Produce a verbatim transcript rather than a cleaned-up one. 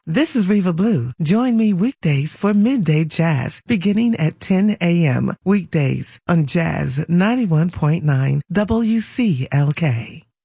This is Reva Blue. Join me weekdays for Midday Jazz beginning at ten a.m. Weekdays on Jazz ninety-one point nine W C L K.